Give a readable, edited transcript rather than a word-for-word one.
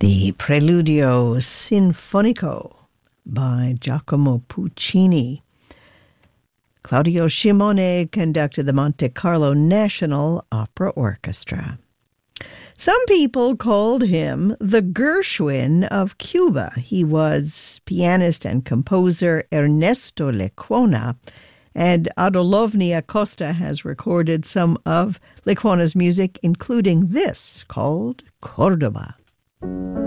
the Preludio Sinfonico by Giacomo Puccini. Claudio Shimone conducted the Monte Carlo National Opera Orchestra. Some people called him the Gershwin of Cuba. He was pianist and composer Ernesto Lecuona, and Adolovny Acosta has recorded some of Lecuona's music, including this called Cordoba.